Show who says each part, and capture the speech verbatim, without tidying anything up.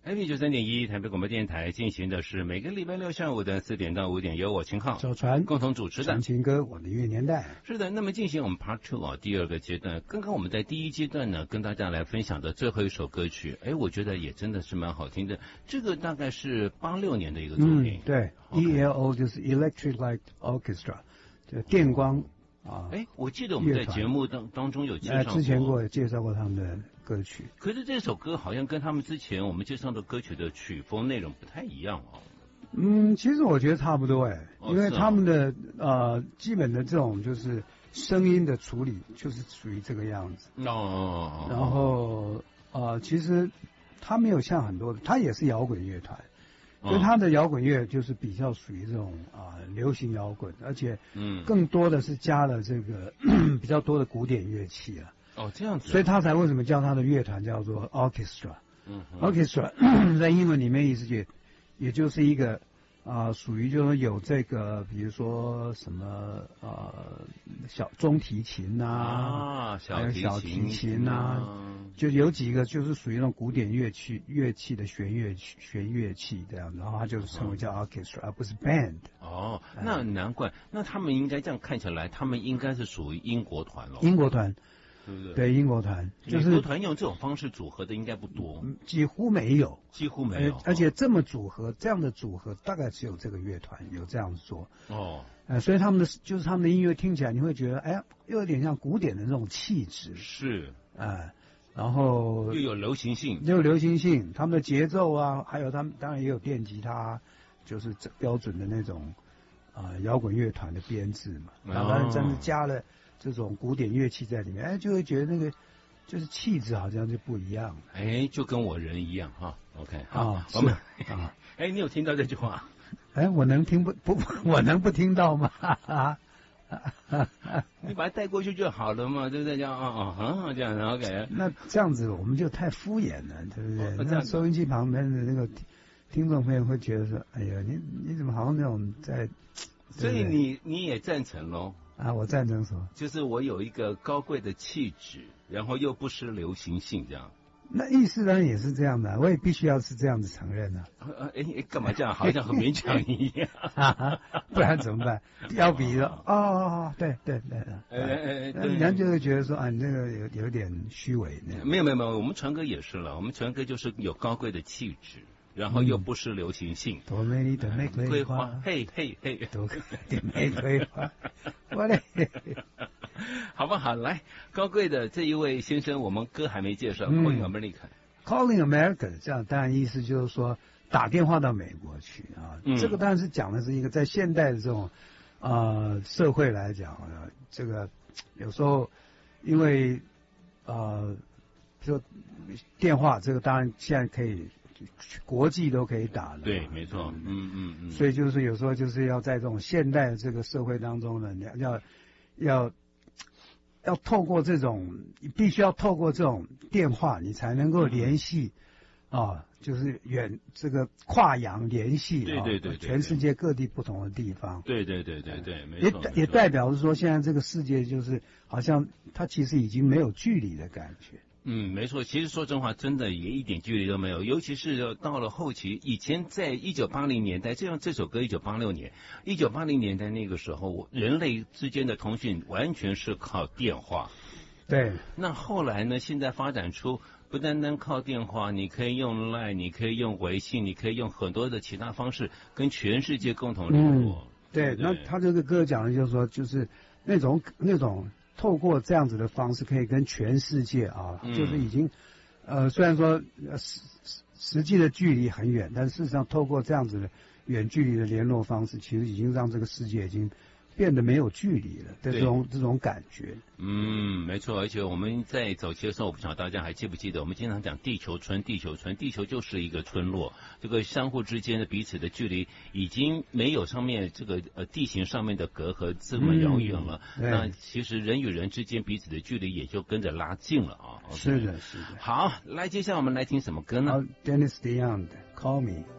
Speaker 1: F M 九三点一台北广播电台进行的是每个礼拜六下午的四点到五点，由我秦昊、
Speaker 2: 小船
Speaker 1: 共同主持的《
Speaker 2: 情歌我的音乐年代》。
Speaker 1: 是的，那么进行我们 Part Two 啊，第二个阶段。刚刚我们在第一阶段呢，跟大家来分享的最后一首歌曲，哎，我觉得也真的是蛮好听的。这个大概是八六年的一个作品，
Speaker 2: 嗯、对 ，E L O 就是 Electric Light Orchestra， 就电光。啊，
Speaker 1: 哎，我记得我们在节目当当中有介绍过，
Speaker 2: 之前过介绍过他们的歌曲。
Speaker 1: 可是这首歌好像跟他们之前我们介绍的歌曲的曲风内容不太一样哦。
Speaker 2: 嗯，其实我觉得差不多哎，
Speaker 1: 哦、
Speaker 2: 因为他们的、哦、呃基本的这种就是声音的处理就是属于这个样子。
Speaker 1: 哦。
Speaker 2: 然后呃，其实他没有像很多的，他也是摇滚乐团。所以他的摇滚乐就是比较属于这种啊、呃、流行摇滚，而且嗯更多的是加了这个比较多的古典乐器啊。
Speaker 1: 哦，这样子、啊。
Speaker 2: 所以他才为什么叫他的乐团叫做 orchestra？
Speaker 1: 嗯
Speaker 2: ，orchestra 在英文里面意思也也就是一个啊、呃、属于就是有这个比如说什么呃小中提琴啊，
Speaker 1: 啊小提琴
Speaker 2: 小提琴啊。嗯就有几个就是属于那种古典乐器乐器的弦乐弦乐器这样，然后它就是称为叫 orchestra，、嗯、而不是 band。
Speaker 1: 哦，那难怪，那他们应该这样看起来，他们应该是属于英国团咯。
Speaker 2: 英国团，
Speaker 1: 对不对？
Speaker 2: 对，英国团，就是
Speaker 1: 美国团用这种方式组合的应该不多，
Speaker 2: 几乎没有，
Speaker 1: 几乎没有。
Speaker 2: 而且这么组合，这样的组合大概只有这个乐团有这样子做。
Speaker 1: 哦，
Speaker 2: 呃，所以他们的就是他们的音乐听起来，你会觉得，哎呀，又有点像古典的那种气质。
Speaker 1: 是，
Speaker 2: 呃然后
Speaker 1: 又有流行性，
Speaker 2: 又有流行性，他们的节奏啊，还有他们当然也有电吉他，就是标准的那种啊摇滚乐团的编制嘛。然后真是加了这种古典乐器在里面，哎，就会觉得那个就是气质好像就不一样了。
Speaker 1: 哎，就跟我人一样哈。OK， 好，
Speaker 2: 啊、
Speaker 1: 我们
Speaker 2: 啊，
Speaker 1: 哎，你有听到这句话？
Speaker 2: 哎，我能听不不，我能不听到吗？
Speaker 1: 你把它带过去就好了嘛，对不对？这样啊啊啊，这样 OK。
Speaker 2: 那这样子我们就太敷衍了，对不对？
Speaker 1: 哦、
Speaker 2: 那收音机旁边的那个听众朋友会觉得说：“哎呀，你你怎么好像那种在……”
Speaker 1: 所以你你也赞成喽？
Speaker 2: 啊，我赞成什么？
Speaker 1: 就是我有一个高贵的气质，然后又不失流行性，这样。
Speaker 2: 那意思当然也是这样的，我也必须要是这样子承认啊。
Speaker 1: 哎、呃，干嘛这样？好像很勉强一样，
Speaker 2: 不然怎么办？要比说哦，对对对，
Speaker 1: 哎哎，
Speaker 2: 那人家就会觉得说啊，你这个有有点虚伪那样。
Speaker 1: 没有没有没有，我们传歌也是了，我们传歌就是有高贵的气质，然后又不失流行性。
Speaker 2: 多美丽的玫瑰花，
Speaker 1: 嘿嘿嘿，
Speaker 2: 多可爱的玫瑰花，我嘞。
Speaker 1: 好不好？来，高贵的这一位先生，我们歌还没介绍。嗯、Calling
Speaker 2: America，Calling America， 这样当然意思就是说打电话到美国去啊。嗯、这个当然是讲的是一个在现代的这种啊、呃、社会来讲啊，这个有时候因为呃，比如说电话，这个当然现在可以国际都可以打了。
Speaker 1: 对，没错。嗯嗯嗯。
Speaker 2: 所以就是有时候就是要在这种现代的这个社会当中呢，你要要。要透过这种，你必须要透过这种电话，你才能够联系，嗯、啊，就是远这个跨洋联系，
Speaker 1: 对对 对, 对，
Speaker 2: 全世界各地不同的地方，
Speaker 1: 对对对对对，没
Speaker 2: 也
Speaker 1: 错，
Speaker 2: 也代表是说，现在这个世界就是好像它其实已经没有距离的感觉。
Speaker 1: 嗯，没错。其实说真话，真的也一点距离都没有。尤其是到了后期，以前在一九八零年代，这样这首歌一九八六年，一九八零年代那个时候，人类之间的通讯完全是靠电话。
Speaker 2: 对。
Speaker 1: 那后来呢？现在发展出不单单靠电话，你可以用 Line， 你可以用微信，你可以用很多的其他方式跟全世界共同联络。
Speaker 2: 嗯、对, 对，那他这个歌讲的就是说，就是那种那种。透过这样子的方式，可以跟全世界啊，嗯、就是已经，呃，虽然说实实际的距离很远，但事实上透过这样子的远距离的联络方式，其实已经让这个世界已经变得没有距离了的这种这种感觉。
Speaker 1: 嗯，没错。而且我们在早期的时候，我不晓得大家还记不记得，我们经常讲地球村，地球村，地球就是一个村落，这个相互之间的彼此的距离已经没有上面这个呃地形上面的隔阂这么遥远了。嗯、那其实人与人之间彼此的距离也就跟着拉近了啊。
Speaker 2: 是的，是的。
Speaker 1: 好，来，接下来我们来听什么歌呢？
Speaker 2: Dennis DeYoung 的 Call Me。